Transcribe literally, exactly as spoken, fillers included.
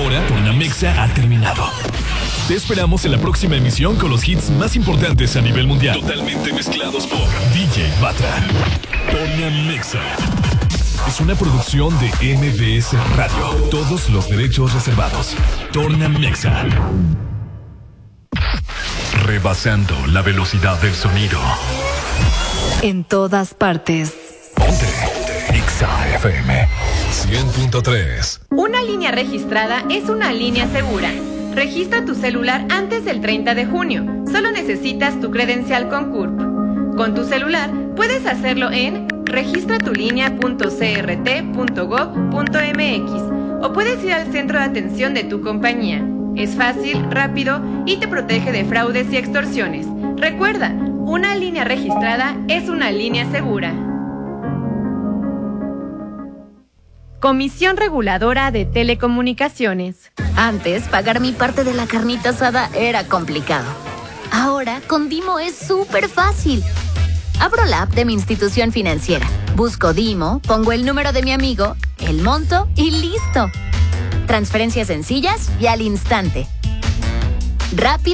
Ahora, Tornamexa ha terminado. Te esperamos en la próxima emisión con los hits más importantes a nivel mundial. Totalmente mezclados por D J Batra. Tornamexa es una producción de M B S Radio. Todos los derechos reservados. Tornamexa. Rebasando la velocidad del sonido. En todas partes. Ponte. Exa F M cien punto tres. Una línea registrada es una línea segura. Registra tu celular antes del treinta de junio. Solo necesitas tu credencial con C U R P. Con tu celular puedes hacerlo en registra tu línea punto c r t punto gov punto m x o puedes ir al centro de atención de tu compañía. Es fácil, rápido y te protege de fraudes y extorsiones. Recuerda, una línea registrada es una línea segura. Comisión Reguladora de Telecomunicaciones. Antes, pagar mi parte de la carnita asada era complicado. Ahora, con Dimo es súper fácil. Abro la app de mi institución financiera, busco Dimo, pongo el número de mi amigo, el monto y listo. Transferencias sencillas y al instante. Rápido.